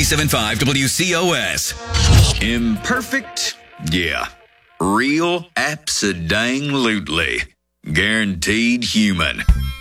97.5 WCOS. Imperfect? Yeah. Real? Abso-dang-lutely. Guaranteed human.